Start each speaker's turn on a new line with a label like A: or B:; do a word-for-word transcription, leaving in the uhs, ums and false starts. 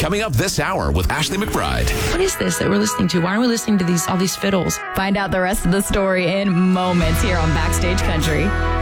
A: coming up this hour with Ashley McBride.
B: What is this that we're listening to? Why are we listening to these all these fiddles?
C: Find out the rest of the story in moments here on Backstage Country.